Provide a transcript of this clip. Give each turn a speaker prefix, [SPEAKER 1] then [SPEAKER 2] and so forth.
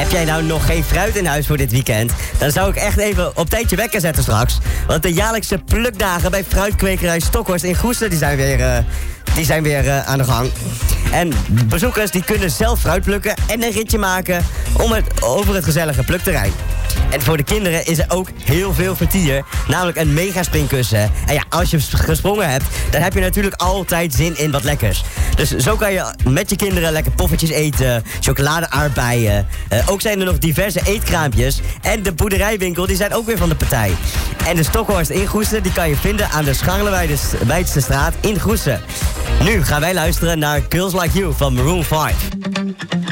[SPEAKER 1] Heb jij nou nog geen fruit in huis voor dit weekend? Dan zou ik echt even op tijd je wekker zetten straks. Want de jaarlijkse plukdagen bij fruitkwekerij Stokhorst in Goesen, die zijn weer aan de gang. En bezoekers die kunnen zelf fruit plukken en een ritje maken over het gezellige plukterrein. En voor de kinderen is er ook heel veel vertier, namelijk een mega springkussen. En ja, als je gesprongen hebt, dan heb je natuurlijk altijd zin in wat lekkers. Dus zo kan je met je kinderen lekker poffertjes eten, chocolade-aardbeien. Ook zijn er nog diverse eetkraampjes. En de boerderijwinkel, die zijn ook weer van de partij. En de Stokhorst in Goesen, die kan je vinden aan de Scharnelweidse straat in Goesen. Nu gaan wij luisteren naar Girls Like You van Maroon 5.